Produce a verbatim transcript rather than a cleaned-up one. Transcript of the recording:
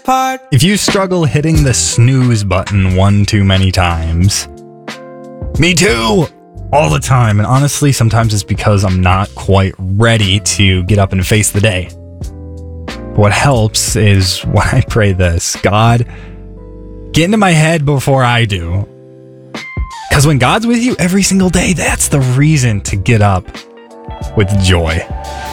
part. If you struggle hitting the snooze button one too many times, me too, all the time. And honestly, sometimes it's because I'm not quite ready to get up and face the day. What helps is when I pray this: God, get into my head before I do. Because when God's with you every single day, that's the reason to get up with joy.